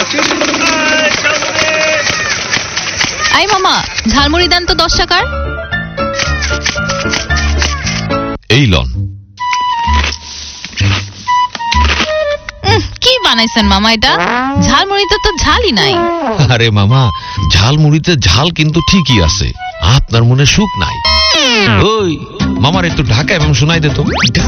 I মামা, ঝালমুড়ি দেন তো 10 টাকার। এই লন। কি বানাইছেন মামা এটা? ঝালমুড়িতে তো ঝালই নাই। আরে মামা, ঝালমুড়িতে ঝাল কিন্তু ঠিকই আছে, আপনার মনে সুখ নাই। ওই মামার একটু ঢাকা এবং শোনাই দে তো।